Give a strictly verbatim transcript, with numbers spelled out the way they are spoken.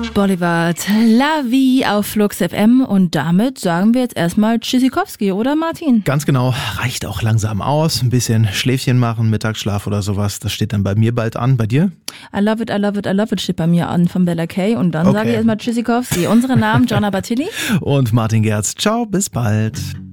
Boulevard, La Vie auf Flux F M und damit sagen wir jetzt erstmal Tschüssikowski, oder Martin? Ganz genau, reicht auch langsam aus, ein bisschen Schläfchen machen, Mittagsschlaf oder sowas, das steht dann bei mir bald an, bei dir? I love it, I love it, I love it steht bei mir an von Bella Kay und dann okay. Sage ich erstmal Tschüssikowski. Unsere Namen Gianna Battilli und Martin Gerz. Ciao, bis bald.